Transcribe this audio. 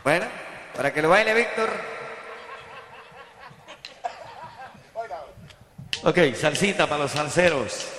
Bueno, para que lo baile Víctor. Ok, salsita para los salseros.